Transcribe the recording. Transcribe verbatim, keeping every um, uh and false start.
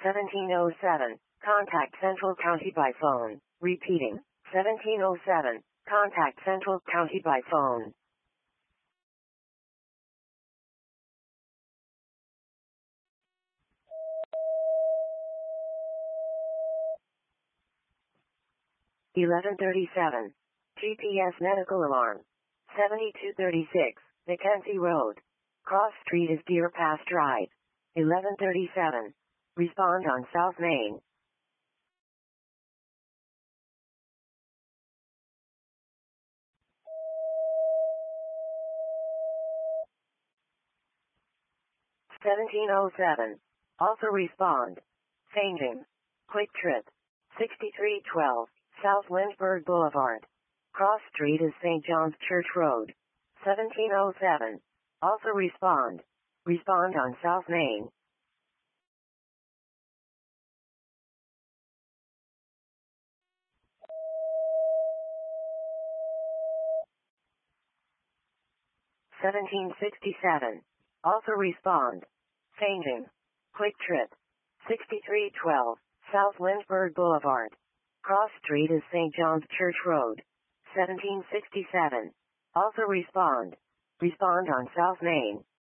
seventeen oh seven. Contact Central County by phone. Repeating. seventeen oh seven. Contact Central County by phone. eleven thirty-seven. G P S medical alarm. seventy-two thirty-six. Mackenzie Road. Cross Street is Deer Pass Drive. eleven thirty-seven. Respond on South Main. seventeen oh seven. Also respond. Changing. Quick Trip. sixty-three twelve. South Lynchburg Boulevard. Cross Street is Saint John's Church Road. seventeen oh seven. Also respond. Respond on South Main. seventeen sixty-seven. Also respond. Changing. Quick Trip. sixty-three twelve. South Lynchburg Boulevard. Cross Street is Saint John's Church Road. seventeen sixty-seven. Also respond. Respond on South Main.